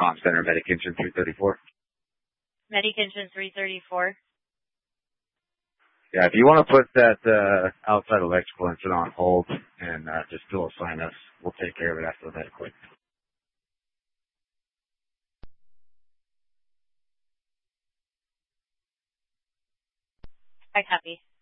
comm center, Medickitchen 334. Medickitchen 334. Yeah, if you want to put that outside electrical incident on hold and just still assign us, we'll take care of it after the medical. I copy.